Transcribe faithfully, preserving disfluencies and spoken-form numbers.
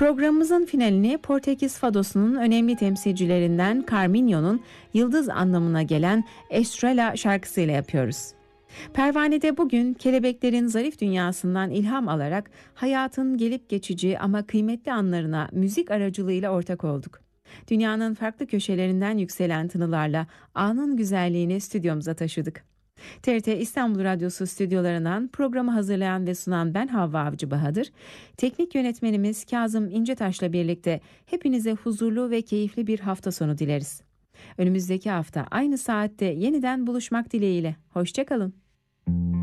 Programımızın finalini Portekiz Fadosu'nun önemli temsilcilerinden Carminho'nun yıldız anlamına gelen Estrela şarkısıyla yapıyoruz. Pervane'de bugün kelebeklerin zarif dünyasından ilham alarak hayatın gelip geçici ama kıymetli anlarına müzik aracılığıyla ortak olduk. Dünyanın farklı köşelerinden yükselen tınılarla anın güzelliğini stüdyomuza taşıdık. T R T İstanbul Radyosu stüdyolarından programı hazırlayan ve sunan ben Havva Avcı Bahadır. Teknik yönetmenimiz Kazım İncetaş'la birlikte hepinize huzurlu ve keyifli bir hafta sonu dileriz. Önümüzdeki hafta aynı saatte yeniden buluşmak dileğiyle. Hoşça kalın.